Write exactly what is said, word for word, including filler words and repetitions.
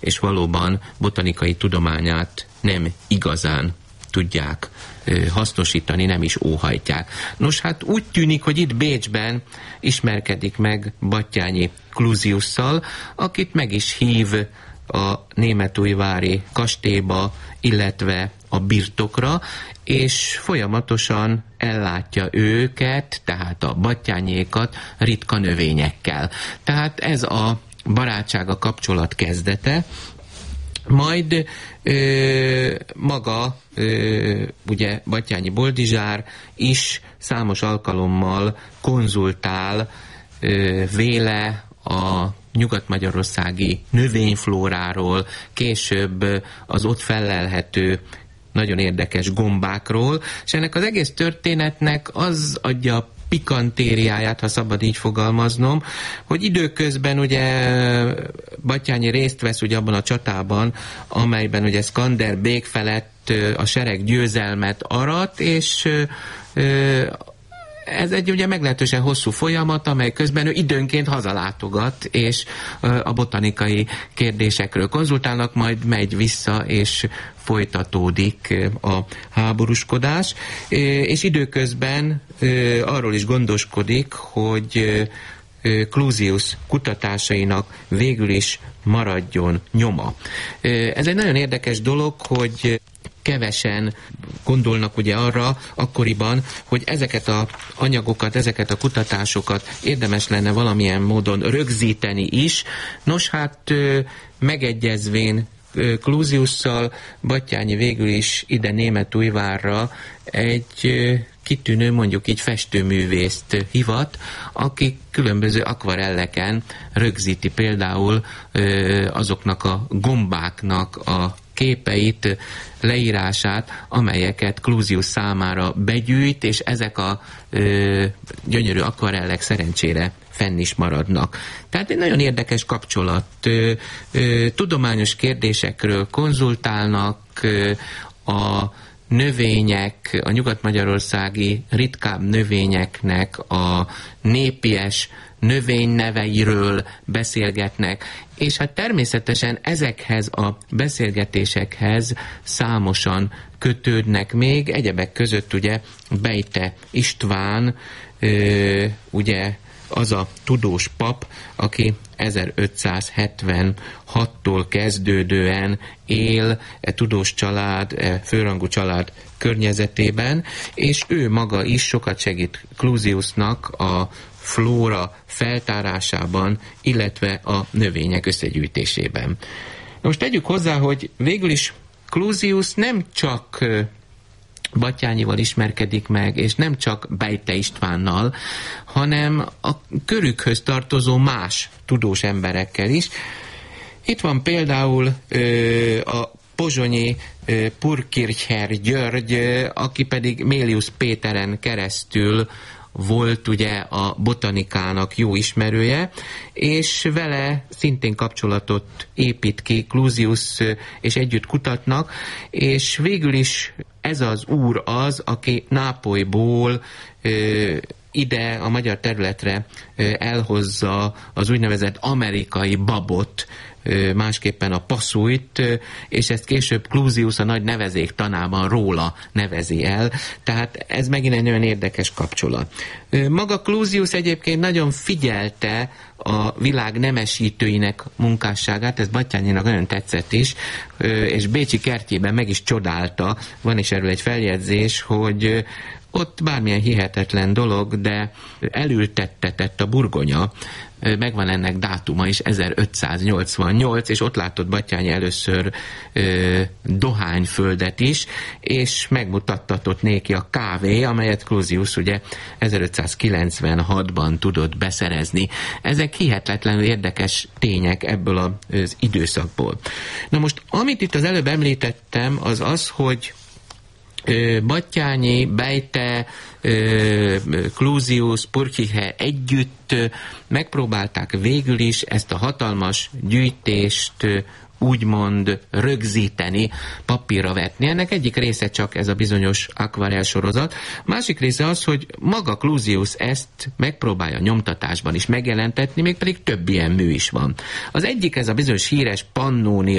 és valóban botanikai tudományát nem igazán tudják hasznosítani, nem is óhajtják. Nos, hát úgy tűnik, hogy itt Bécsben ismerkedik meg Batthyány Clusiusszal, akit meg is hív a németújvári kastélyba, illetve a birtokra, és folyamatosan ellátja őket, tehát a Batthyányékat ritka növényekkel. Tehát ez a barátság, a kapcsolat kezdete. Majd ö, maga ö, ugye Batthyány Boldizsár is számos alkalommal konzultál ö, véle a nyugat-magyarországi növényflóráról, később az ott fellelhető nagyon érdekes gombákról, és ennek az egész történetnek az adja pikantériáját, ha szabad így fogalmaznom, hogy időközben ugye Batthyány részt vesz ugye abban a csatában, amelyben ugye Skanderbeg felett a sereg győzelmet arat, és ez egy ugye meglehetősen hosszú folyamat, amely közben ő időnként hazalátogat, és a botanikai kérdésekről konzultálnak, majd megy vissza, és folytatódik a háborúskodás, és időközben arról is gondoskodik, hogy Clusius kutatásainak végül is maradjon nyoma. Ez egy nagyon érdekes dolog, hogy kevesen gondolnak ugye arra akkoriban, hogy ezeket az anyagokat, ezeket a kutatásokat érdemes lenne valamilyen módon rögzíteni is. Nos, hát megegyezvén Clusiusszal Batthyány végül is ide Németújvárra egy kitűnő, mondjuk így festőművészt hivat, aki különböző akvarelleken rögzíti például azoknak a gombáknak a képeit, leírását, amelyeket Clusius számára begyűjt, és ezek a ö, gyönyörű akvarellek szerencsére fenn is maradnak. Tehát egy nagyon érdekes kapcsolat. Ö, ö, tudományos kérdésekről konzultálnak, ö, a növények, a nyugat-magyarországi ritkább növényeknek a népies növényneveiről beszélgetnek, és hát természetesen ezekhez a beszélgetésekhez számosan kötődnek még, egyebek között ugye Bejte István, ö, ugye az a tudós pap, aki ezerötszázhetvenhattól kezdődően él e tudós család, e főrangú család környezetében, és ő maga is sokat segít Clusiusnak a flóra feltárásában, illetve a növények összegyűjtésében. Most tegyük hozzá, hogy végül is Clusius nem csak Batthyányival ismerkedik meg, és nem csak Bejte Istvánnal, hanem a körükhöz tartozó más tudós emberekkel is. Itt van például ö, a pozsonyi ö, Purkircher György, ö, aki pedig Mélius Péteren keresztül volt ugye a botanikának jó ismerője, és vele szintén kapcsolatot épít ki Clusius, és együtt kutatnak, és végül is ez az úr az, aki Nápolyból ö, ide a magyar területre ö, elhozza az úgynevezett amerikai babot, ö, másképpen a passzújt, ö, és ezt később Clusius a nagy nevezék tanában róla nevezi el, tehát ez megint egy nagyon érdekes kapcsolat. Ö, maga Clusius egyébként nagyon figyelte a világ nemesítőinek munkásságát, ez Batthyánynak nagyon tetszett is, és bécsi kertjében meg is csodálta, van is erről egy feljegyzés, hogy ott bármilyen hihetetlen dolog, de elültettetett a burgonya, megvan ennek dátuma is, ezerötszáznyolcvannyolc, és ott látott Batthyány először ö, dohányföldet is, és megmutattatott néki a kávé, amelyet Clusius ugye ezerötszázkilencvenhatban tudott beszerezni. Ezek hihetetlenül érdekes tények ebből az időszakból. Na most, amit itt az előbb említettem, az az, hogy Batthyány, Bejte, Clusius, Purkircher együtt megpróbálták végül is ezt a hatalmas gyűjtést úgymond rögzíteni, papírra vetni. Ennek egyik része csak ez a bizonyos akvarell sorozat. Másik része az, hogy maga Clusius ezt megpróbálja nyomtatásban is megjelentetni, még pedig több ilyen mű is van. Az egyik ez a bizonyos híres Pannonia